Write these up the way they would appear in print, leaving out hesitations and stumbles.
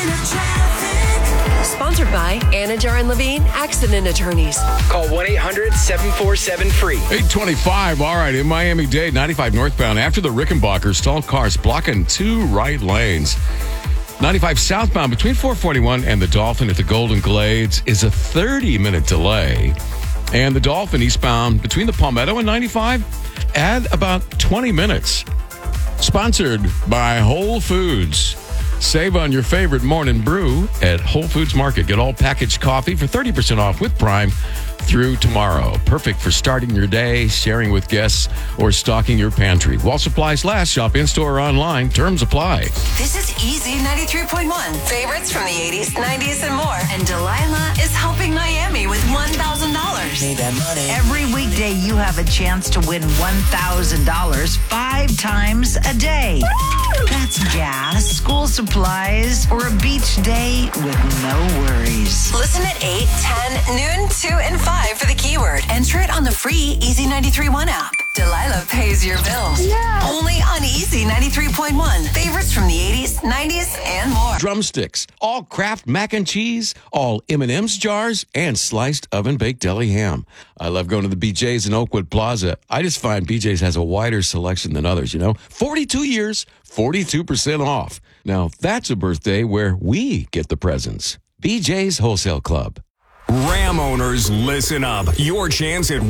Sponsored by Anajar and Levine Accident Attorneys. Call 1-800-747-FREE. 8:25. All right, in Miami-Dade, 95 northbound. After the Rickenbacker, stalled cars blocking two right lanes. 95 southbound between 441 and the Dolphin at the Golden Glades is a 30-minute delay. And the Dolphin eastbound between the Palmetto and 95 add about 20 minutes. Sponsored by Whole Foods. Save on your favorite morning brew at Whole Foods Market. Get all packaged coffee for 30% off with Prime through tomorrow. Perfect for starting your day, sharing with guests, or stocking your pantry. While supplies last, shop in-store or online. Terms apply. This is Easy 93.1. Favorites from the 80s, 90s, and more. And Delilah is helping Miami with $1,000. Need that money. Every weekday, you have a chance to win $1,000 5 times a day. That's gas, school supplies, or a beach day with no worries. Listen at 8, 10, noon, 2, and 5 for the keyword. Enter it on the free Easy 93.1 app. Delilah pays your bills. Yeah. Only on Easy 93.1. Favorites from the 80s, 90s, and more. Drumsticks, all Kraft mac and cheese, all M&M's jars, and sliced oven-baked deli ham. I love going to the BJ's in Oakwood Plaza. I just find BJ's has a wider selection than others, 42 years, 42% off. Now, that's a birthday where we get the presents. BJ's Wholesale Club. Ram owners, listen up. Your chance at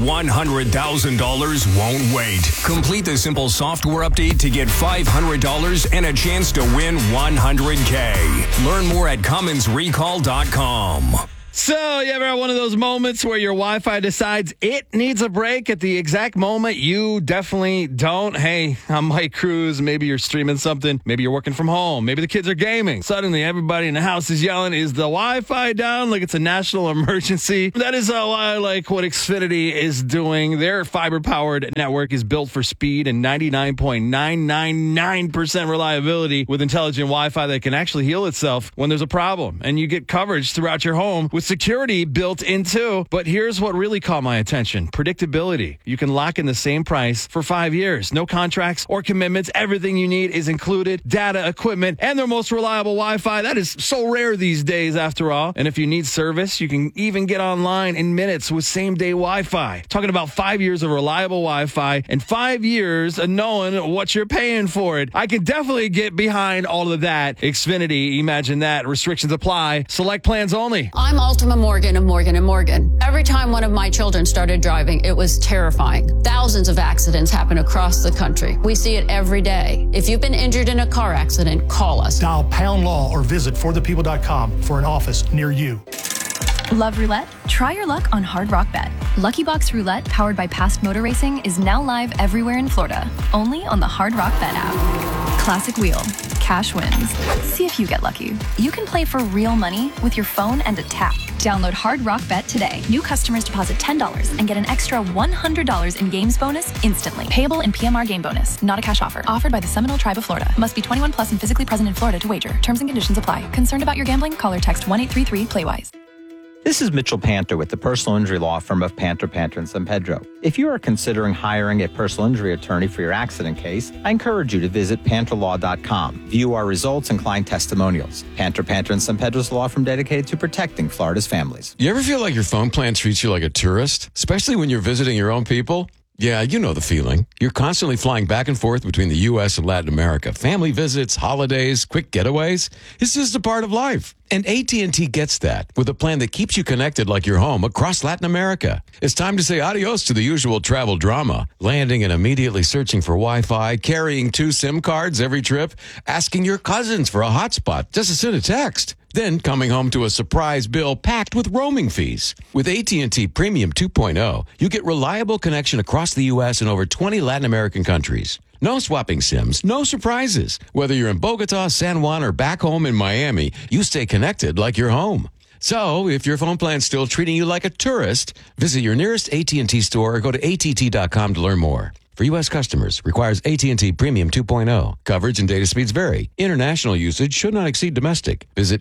$100,000 won't wait. Complete the simple software update to get $500 and a chance to win $100K. Learn more at CummonsRecall.com. So, you ever have one of those moments where your Wi-Fi decides it needs a break at the exact moment you definitely don't? Hey, I'm Mike Cruz. Maybe you're streaming something. Maybe you're working from home. Maybe the kids are gaming. Suddenly, everybody in the house is yelling, is the Wi-Fi down? Like it's a national emergency. That is like what Xfinity is doing. Their fiber-powered network is built for speed and 99.999% reliability with intelligent Wi-Fi that can actually heal itself when there's a problem. And you get coverage throughout your home with security built in too. But here's what really caught my attention. Predictability. You can lock in the same price for 5 years. No contracts or commitments. Everything you need is included. Data, equipment, and their most reliable Wi-Fi. That is so rare these days after all. And if you need service, you can even get online in minutes with same-day Wi-Fi. Talking about 5 years of reliable Wi-Fi and 5 years of knowing what you're paying for it. I can definitely get behind all of that. Xfinity, imagine that. Restrictions apply. Select plans only. I'm Ultima Morgan of Morgan & Morgan. Every time one of my children started driving, it was terrifying. Thousands of accidents happen across the country. We see it every day. If you've been injured in a car accident, call us. Dial #law or visit forthepeople.com for an office near you. Love roulette? Try your luck on Hard Rock Bet. Lucky Box Roulette, powered by Past Motor Racing, is now live everywhere in Florida, only on the Hard Rock Bet app. Classic wheel, cash wins. See if you get lucky. You can play for real money with your phone and a tap. Download Hard Rock Bet today. New customers deposit $10 and get an extra $100 in games bonus instantly. Payable in PMR game bonus. Not a cash offer. Offered by the Seminole Tribe of Florida. Must be 21 plus and physically present in Florida to wager. Terms and conditions apply. Concerned about your gambling? Call or text 1-833-PLAY-WISE. This is Mitchell Panter with the personal injury law firm of Panter and San Pedro. If you are considering hiring a personal injury attorney for your accident case, I encourage you to visit panterlaw.com. View our results and client testimonials. Panter and San Pedro's law firm dedicated to protecting Florida's families. You ever feel like your phone plan treats you like a tourist, especially when you're visiting your own people? Yeah, you know the feeling. You're constantly flying back and forth between the U.S. and Latin America. Family visits, holidays, quick getaways. It's just a part of life. And AT&T gets that with a plan that keeps you connected like you're home across Latin America. It's time to say adios to the usual travel drama. Landing and immediately searching for Wi-Fi, carrying 2 SIM cards every trip, asking your cousins for a hotspot just to send a text. Then coming home to a surprise bill packed with roaming fees. With AT&T Premium 2.0, you get reliable connection across the U.S. and over 20 Latin American countries. No swapping SIMs, no surprises. Whether you're in Bogota, San Juan, or back home in Miami, you stay connected like you're home. So, if your phone plan's still treating you like a tourist, visit your nearest AT&T store or go to att.com to learn more. For U.S. customers, requires AT&T Premium 2.0. Coverage and data speeds vary. International usage should not exceed domestic. Visit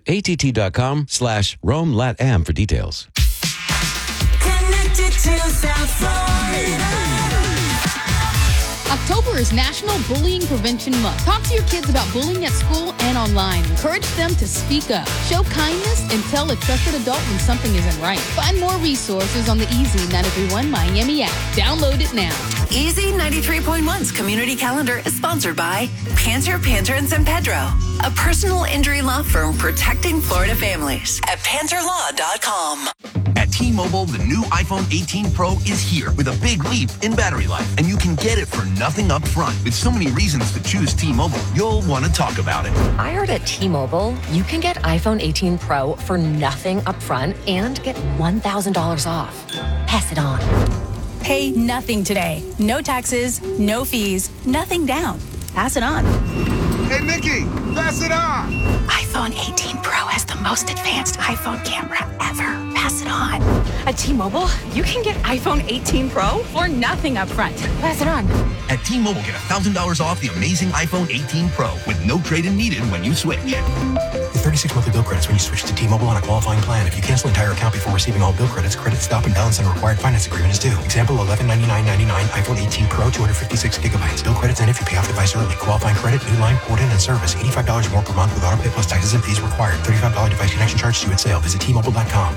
att.com/RoamLatAm for details. Connected to South Florida. October is National Bullying Prevention Month. Talk to your kids about bullying at school and online. Encourage them to speak up, show kindness, and tell a trusted adult when something isn't right. Find more resources on the Easy 93.1 Miami app. Download it now. Easy 93.1's community calendar is sponsored by Panter, and San Pedro, a personal injury law firm protecting Florida families at PanterLaw.com. At T-Mobile, the new iPhone 18 Pro is here with a big leap in battery life, and you can get it for nothing up front. With so many reasons to choose T-Mobile, you'll want to talk about it. I heard at T-Mobile, you can get iPhone 18 Pro for nothing up front and get $1,000 off. Pass it on. Pay nothing today. No taxes, no fees, nothing down. Pass it on. Hey, Nikki, pass it on. iPhone 18 Pro has the most advanced iPhone camera ever. Pass it on. At T-Mobile, you can get iPhone 18 Pro For nothing up front. Pass it on. At T-Mobile, get $1,000 off the amazing iPhone 18 Pro with no trade-in needed when you switch. With 36 monthly bill credits when you switch to T-Mobile on a qualifying plan. If you cancel entire account before receiving all bill credits, credit stop and balance on required finance agreement is due. Example, $1199.99 iPhone 18 Pro, 256 gigabytes. Bill credits end if you pay off device early. Qualifying credit, new line, port-in, and service. $85 more per month with auto pay plus taxes and fees required. $35 device connection charge due at sale. Visit T-Mobile.com.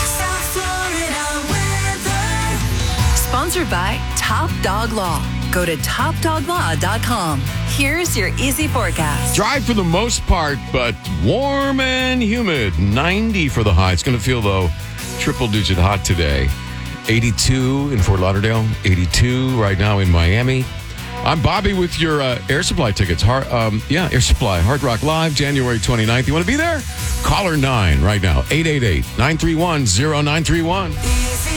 Sponsored by Top Dog Law. Go to TopDogLaw.com. Here's your easy forecast. Dry for the most part, but warm and humid. 90 for the high. It's going to feel, though, triple-digit hot today. 82 in Fort Lauderdale. 82 right now in Miami. I'm Bobby with your Air Supply tickets. Air Supply, Hard Rock Live, January 29th. You want to be there? Caller 9 right now. 888-931-0931.